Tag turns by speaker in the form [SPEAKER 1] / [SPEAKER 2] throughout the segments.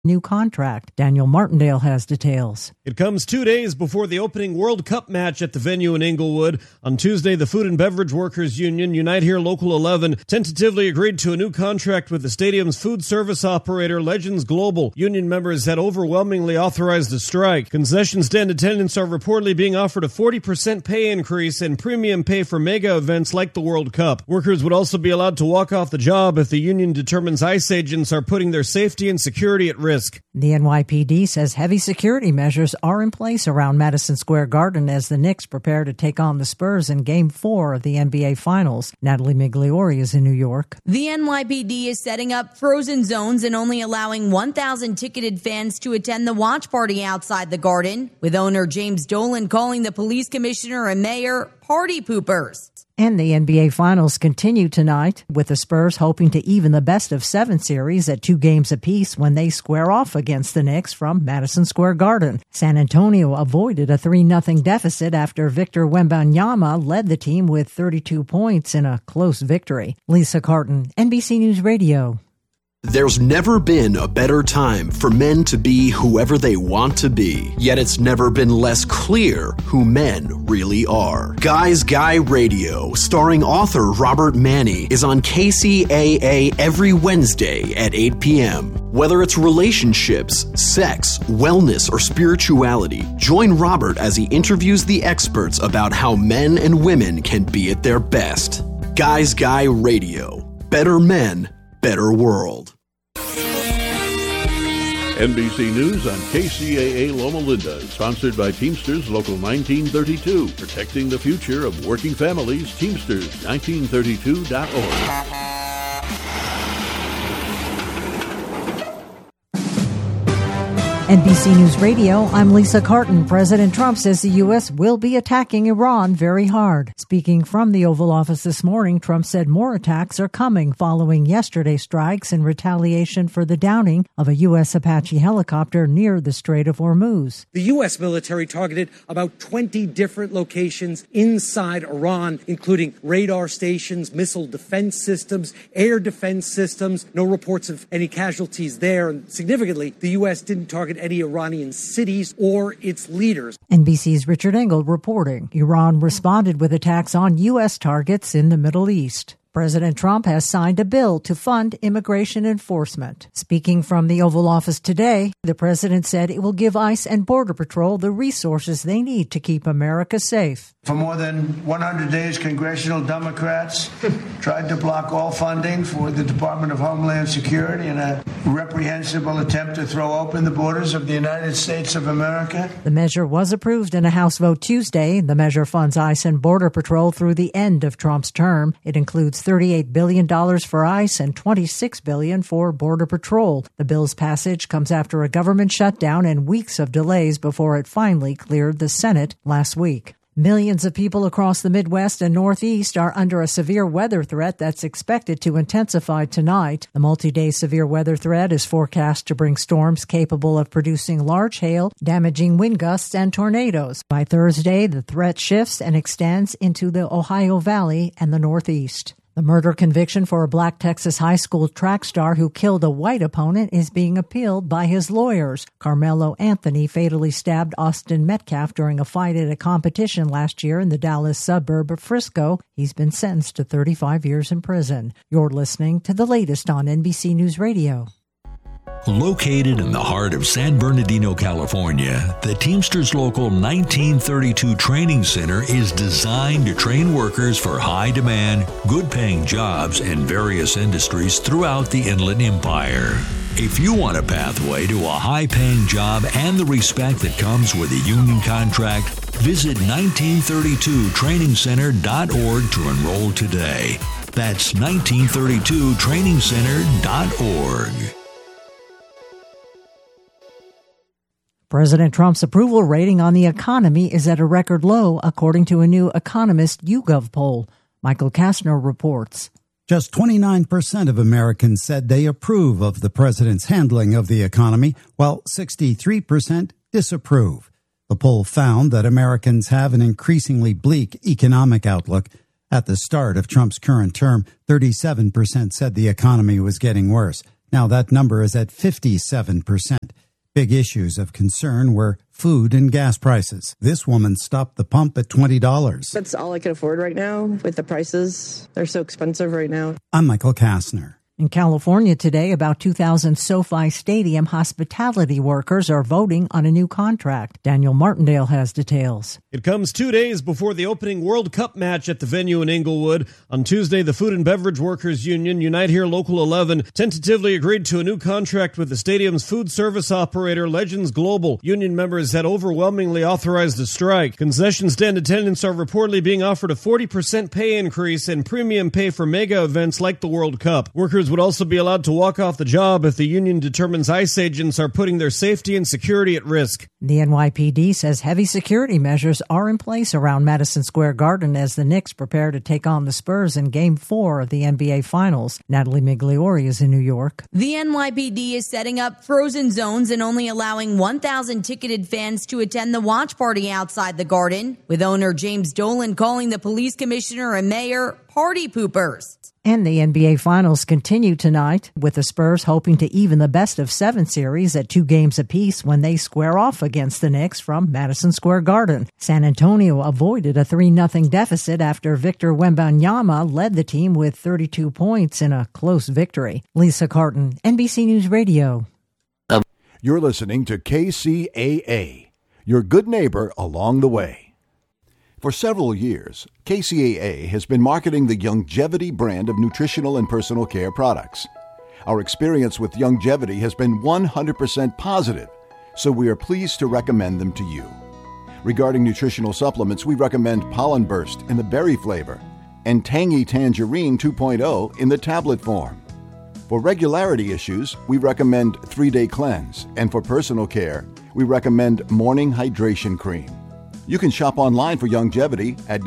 [SPEAKER 1] new contract. Daniel Martindale has details.
[SPEAKER 2] It comes 2 days before the opening World Cup match at the venue in Inglewood. On Tuesday, the Food and Beverage Workers Union, Unite Here Local 11, tentatively agreed to a new contract with the stadium's food service operator, Legends Global. Union members had overwhelmingly authorized a strike. Concession stand attendants are reportedly being offered a 40% pay increase and premium pay for mega events like the World Cup. Workers would also be allowed to walk off the job if the union determines ICE agents are putting their safety and security at risk.
[SPEAKER 1] The NYPD says heavy security measures are in place around Madison Square Garden as the Knicks prepare to take on the Spurs in Game 4 of the NBA Finals. Natalie Migliori is in New York.
[SPEAKER 3] The NYPD is setting up frozen zones and only allowing 1,000 ticketed fans to attend the watch party outside the Garden, with owner James Dolan calling the police commissioner and mayor party poopers.
[SPEAKER 1] And the NBA Finals continue tonight, with the Spurs hoping to even the best-of-7 series at 2 games apiece when they square off against the Knicks from Madison Square Garden. San Antonio avoided a 3-0 deficit after Victor Wembanyama led the team with 32 points in a close victory. Lisa Carton, NBC News Radio.
[SPEAKER 4] There's never been a better time for men to be whoever they want to be, yet it's never been less clear who men really are. Guys Guy Radio, starring author Robert Manni, is on KCAA every Wednesday at 8 p.m. Whether it's relationships, sex, wellness, or spirituality, join Robert as he interviews the experts about how men and women can be at their best. Guys Guy Radio. Better men, better world.
[SPEAKER 5] NBC News on KCAA Loma Linda is sponsored by Teamsters Local 1932, protecting the future of working families. Teamsters1932.org.
[SPEAKER 1] NBC News Radio, I'm Lisa Carton. President Trump says the U.S. will be attacking Iran very hard. Speaking from the Oval Office this morning, Trump said more attacks are coming following yesterday's strikes in retaliation for the downing of a U.S. Apache helicopter near the Strait of Hormuz.
[SPEAKER 6] The U.S. military targeted about 20 different locations inside Iran, including radar stations, missile defense systems, air defense systems. No reports of any casualties there. And significantly, the U.S. didn't target any Iranian cities or its leaders.
[SPEAKER 1] NBC's Richard Engel reporting. Iran responded with attacks on U.S. targets in the Middle East. President Trump has signed a bill to fund immigration enforcement. Speaking from the Oval Office today, the president said it will give ICE and Border Patrol the resources they need to keep America safe.
[SPEAKER 7] For more than 100 days, congressional Democrats tried to block all funding for the Department of Homeland Security in a reprehensible attempt to throw open the borders of the United States of America.
[SPEAKER 1] The measure was approved in a House vote Tuesday. The measure funds ICE and Border Patrol through the end of Trump's term. It includes $38 billion for ICE and $26 billion for Border Patrol. The bill's passage comes after a government shutdown and weeks of delays before it finally cleared the Senate last week. Millions of people across the Midwest and Northeast are under a severe weather threat that's expected to intensify tonight. The multi-day severe weather threat is forecast to bring storms capable of producing large hail, damaging wind gusts, and tornadoes. By Thursday, the threat shifts and extends into the Ohio Valley and the Northeast. The murder conviction for a black Texas high school track star who killed a white opponent is being appealed by his lawyers. Carmelo Anthony fatally stabbed Austin Metcalf during a fight at a competition last year in the Dallas suburb of Frisco. He's been sentenced to 35 years in prison. You're listening to the latest on NBC News Radio.
[SPEAKER 8] Located in the heart of San Bernardino, California, the Teamsters Local 1932 Training Center is designed to train workers for high-demand, good-paying jobs in various industries throughout the Inland Empire. If you want a pathway to a high-paying job and the respect that comes with a union contract, visit 1932trainingcenter.org to enroll today. That's 1932trainingcenter.org.
[SPEAKER 1] President Trump's approval rating on the economy is at a record low, according to a new Economist YouGov poll. Michael Kastner reports.
[SPEAKER 9] Just 29% of Americans said they approve of the president's handling of the economy, while 63% disapprove. The poll found that Americans have an increasingly bleak economic outlook. At the start of Trump's current term, 37% said the economy was getting worse. Now that number is at 57%. Big issues of concern were food and gas prices. This woman stopped the pump at $20.
[SPEAKER 10] That's all I can afford right now with the prices. They're so expensive right now.
[SPEAKER 9] I'm Michael Kastner.
[SPEAKER 1] In California today, about 2,000 SoFi Stadium hospitality workers are voting on a new contract. Daniel Martindale has details.
[SPEAKER 2] It comes 2 days before the opening World Cup match at the venue in Inglewood. On Tuesday, the Food and Beverage Workers Union, Unite Here Local 11, tentatively agreed to a new contract with the stadium's food service operator, Legends Global. Union members had overwhelmingly authorized a strike. Concession stand attendants are reportedly being offered a 40% pay increase and premium pay for mega events like the World Cup. Workers would also be allowed to walk off the job if the union determines ICE agents are putting their safety and security at risk.
[SPEAKER 1] The NYPD says heavy security measures are in place around Madison Square Garden as the Knicks prepare to take on the Spurs in Game 4 of the NBA Finals. Natalie Migliori is in New York.
[SPEAKER 3] The NYPD is setting up frozen zones and only allowing 1,000 ticketed fans to attend the watch party outside the Garden, with owner James Dolan calling the police commissioner and mayor party poopers.
[SPEAKER 1] And the NBA Finals continue tonight, with the Spurs hoping to even the best-of-7 series at 2 games apiece when they square off against the Knicks from Madison Square Garden. San Antonio avoided a 3-0 deficit after Victor Wembanyama led the team with 32 points in a close victory. Lisa Carton, NBC News Radio.
[SPEAKER 11] You're listening to KCAA, your good neighbor along the way. For several years, KCAA has been marketing the Youngevity brand of nutritional and personal care products. Our experience with Youngevity has been 100% positive, so we are pleased to recommend them to you. Regarding nutritional supplements, we recommend Pollen Burst in the berry flavor and Tangy Tangerine 2.0 in the tablet form. For regularity issues, we recommend 3-Day Cleanse, and for personal care, we recommend Morning Hydration Cream. You can shop online for Youngevity at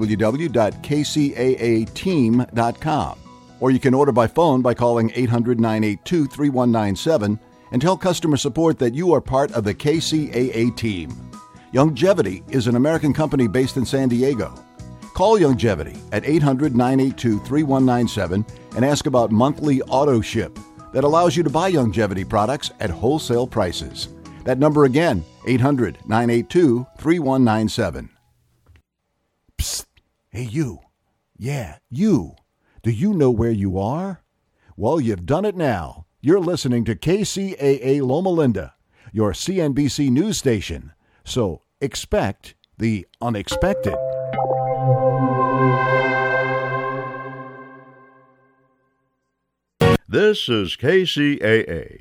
[SPEAKER 11] www.kcaateam.com, or you can order by phone by calling 800-982-3197 and tell customer support that you are part of the KCAA team. Youngevity is an American company based in San Diego. Call Youngevity at 800-982-3197 and ask about monthly auto ship that allows you to buy Youngevity products at wholesale prices. That number again, 800-982-3197. Psst. Hey, you. Yeah, you. Do you know where you are? Well, you've done it now. You're listening to KCAA Loma Linda, your CNBC news station. So expect the unexpected.
[SPEAKER 5] This is KCAA.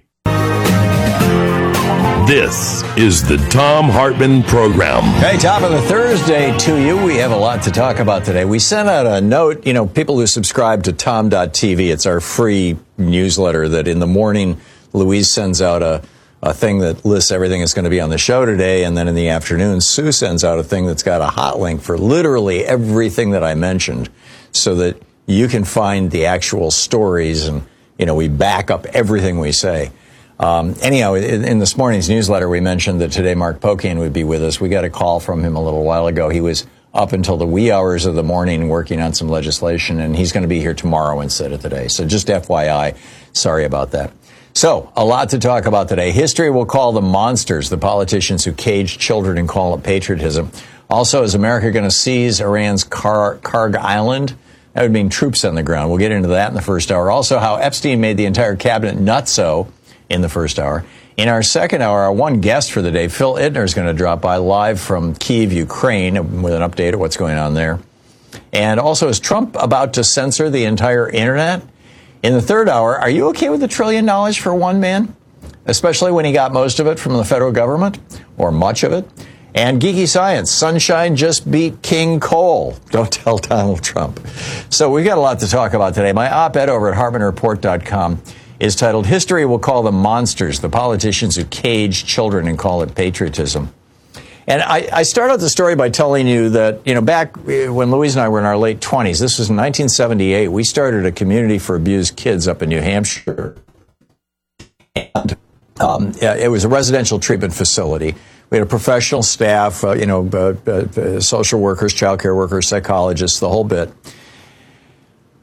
[SPEAKER 12] This is the Thom Hartmann Program.
[SPEAKER 13] Hey, top of the Thursday to you. We have a lot to talk about today. We sent out a note, people who subscribe to Tom.tv, it's our free newsletter that in the morning, Louise sends out a thing that lists everything that's going to be on the show today. And then in the afternoon, Sue sends out a thing that's got a hot link for literally everything that I mentioned so that you can find the actual stories and, we back up everything we say. Anyhow, in this morning's newsletter, we mentioned that today Mark Pokian would be with us. We got a call from him a little while ago. He was up until the wee hours of the morning working on some legislation, and he's going to be here tomorrow instead of today. So just FYI, sorry about that. So, a lot to talk about today. History will call them monsters, the politicians who cage children and call it patriotism. Also, is America going to seize Iran's Karg Island? That would mean troops on the ground. We'll get into that in the first hour. Also, how Epstein made the entire cabinet nutso in the first hour. In our second hour, our one guest for the day, Phil Ittner, is going to drop by live from Kyiv, Ukraine, with an update of what's going on there. And also, is Trump about to censor the entire internet? In the third hour, are you okay with $1 trillion for one man? Especially when he got most of it from the federal government, or much of it. And geeky science, sunshine just beat King Coal. Don't tell Donald Trump. So we've got a lot to talk about today. My op-ed over at HartmannReport.com is titled, History Will Call Them Monsters, the Politicians Who Cage Children and Call It Patriotism. And I start out the story by telling you that, back when Louise and I were in our late 20s, this was in 1978, we started a community for abused kids up in New Hampshire. And it was a residential treatment facility. We had a professional staff, social workers, child care workers, psychologists, the whole bit.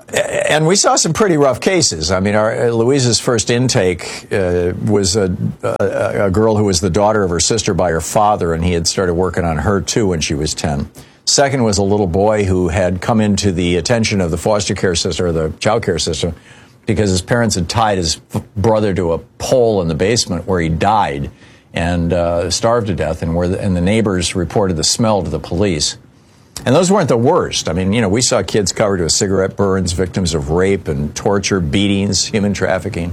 [SPEAKER 13] And we saw some pretty rough cases. I mean, Louise's first intake was a girl who was the daughter of her sister by her father, and he had started working on her, too, when she was 10. Second was a little boy who had come into the attention of the foster care system, or the child care system, because his parents had tied his brother to a pole in the basement where he died and starved to death, and the neighbors reported the smell to the police. And those weren't the worst. I mean, you know, we saw kids covered with cigarette burns, victims of rape and torture, beatings, human trafficking.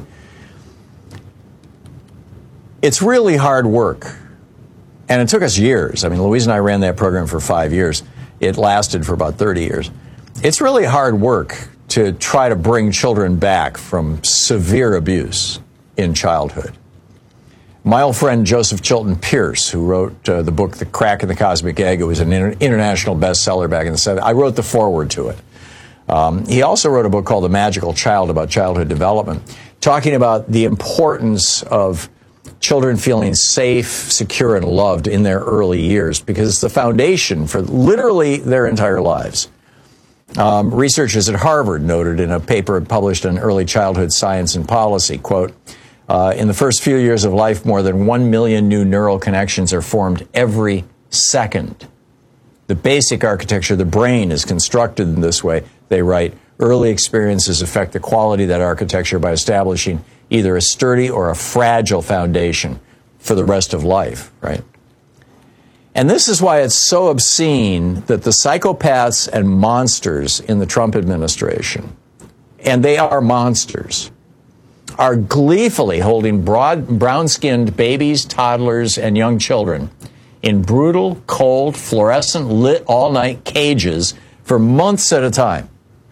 [SPEAKER 13] It's really hard work. And it took us years. I mean, Louise and I ran that program for 5 years. It lasted for about 30 years. It's really hard work to try to bring children back from severe abuse in childhood. My old friend Joseph Chilton Pierce, who wrote the book The Crack in the Cosmic Egg, it was an international bestseller back in the 70s. I wrote the foreword to it. He also wrote a book called The Magical Child about childhood development, talking about the importance of children feeling safe, secure, and loved in their early years, because it's the foundation for literally their entire lives. Researchers at Harvard noted in a paper published in Early Childhood Science and Policy, quote, in the first few years of life, more than 1 million new neural connections are formed every second. The basic architecture of the brain is constructed in this way. They write, early experiences affect the quality of that architecture by establishing either a sturdy or a fragile foundation for the rest of life, right? And this is why it's so obscene that the psychopaths and monsters in the Trump administration, and they are monsters, are gleefully holding brown-skinned babies, toddlers, and young children in brutal, cold, fluorescent lit all-night cages for months at a time.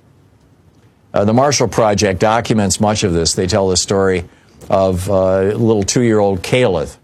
[SPEAKER 13] The Marshall Project documents much of this. They tell the story of little 2-year-old Caleb,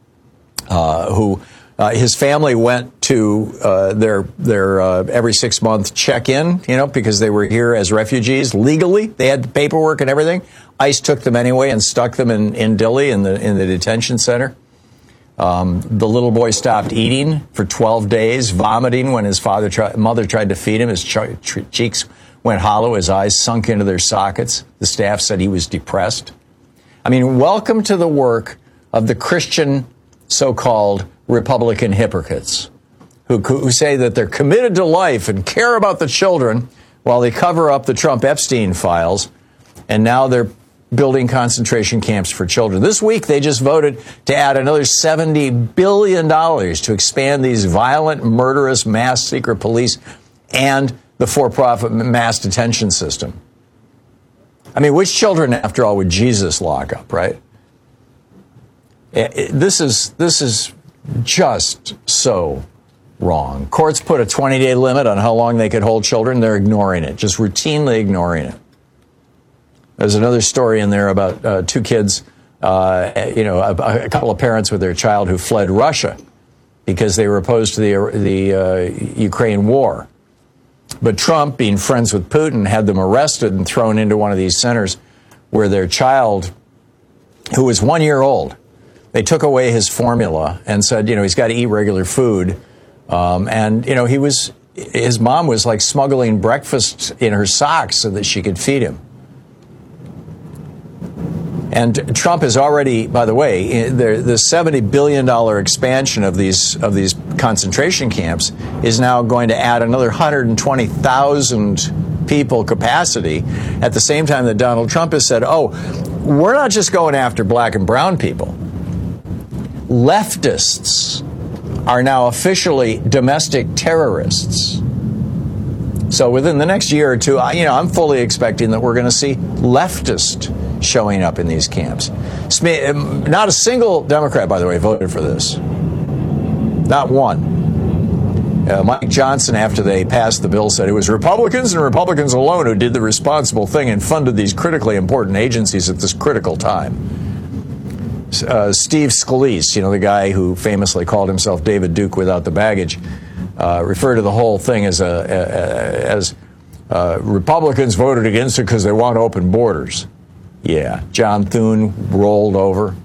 [SPEAKER 13] who his family went to their every 6-month check-in, you know, because they were here as refugees legally. They had the paperwork and everything. ICE took them anyway and stuck them in Dilley in the detention center. The little boy stopped eating for 12 days, vomiting when his mother tried to feed him. His cheeks went hollow, his eyes sunk into their sockets. The staff said he was depressed. I mean, welcome to the work of the Christian so-called Republican hypocrites who say that they're committed to life and care about the children while they cover up the Trump Epstein files, and now they're building concentration camps for children. This week, they just voted to add another $70 billion to expand these violent, murderous, mass secret police and the for-profit mass detention system. I mean, which children, after all, would Jesus lock up, right? This is just so wrong. Courts put a 20-day limit on how long they could hold children. They're ignoring it, just routinely ignoring it. There's another story in there about two kids, a couple of parents with their child who fled Russia because they were opposed to the Ukraine war. But Trump, being friends with Putin, had them arrested and thrown into one of these centers where their child, who was 1 year old, they took away his formula and said, he's got to eat regular food. His mom was like smuggling breakfast in her socks so that she could feed him. And Trump has already, by the way, the $70 billion expansion of these concentration camps is now going to add another 120,000 people capacity at the same time that Donald Trump has said, we're not just going after black and brown people. Leftists are now officially domestic terrorists. So within the next year or two, I'm fully expecting that we're going to see leftists showing up in these camps. Not a single Democrat, by the way, voted for this. Not one. Mike Johnson, after they passed the bill, said it was Republicans and Republicans alone who did the responsible thing and funded these critically important agencies at this critical time. Steve Scalise, the guy who famously called himself David Duke without the baggage, referred to the whole thing as Republicans voted against it because they want open borders. Yeah, John Thune rolled over.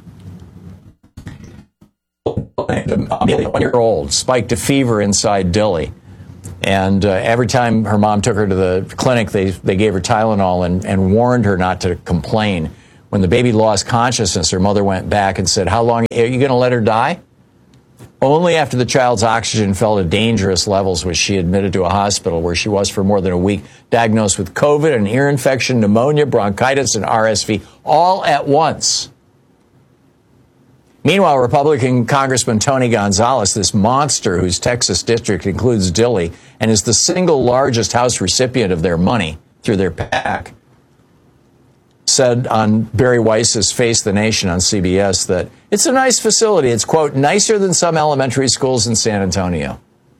[SPEAKER 13] A 1-year-old spiked a fever inside Dilley. And every time her mom took her to the clinic, they gave her Tylenol and warned her not to complain. When the baby lost consciousness, her mother went back and said, "How long are you going to let her die?" Only after the child's oxygen fell to dangerous levels was she admitted to a hospital, where she was for more than a week, diagnosed with COVID, an ear infection, pneumonia, bronchitis, and RSV, all at once. Meanwhile, Republican Congressman Tony Gonzalez, this monster whose Texas district includes Dilley and is the single largest House recipient of their money through their PAC, said on Barry Weiss's Face the Nation on CBS that it's a nice facility. It's, quote, nicer than some elementary schools in San Antonio.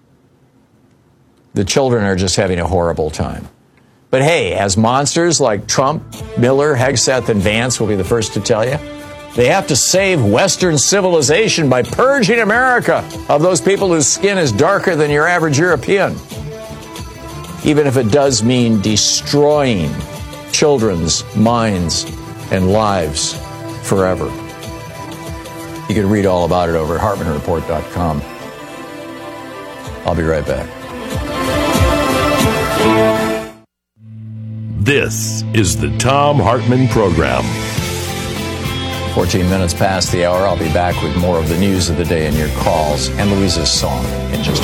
[SPEAKER 13] The children are just having a horrible time. But hey, as monsters like Trump, Miller, Hegseth, and Vance will be the first to tell you, they have to save Western civilization by purging America of those people whose skin is darker than your average European. Even if it does mean destroying children's minds and lives forever. You can read all about it over at HartmanReport.com. I'll be right back.
[SPEAKER 12] This is the Thom Hartmann Program.
[SPEAKER 13] 14 minutes past the hour. I'll be back with more of the news of the day and your calls and Louisa's song in just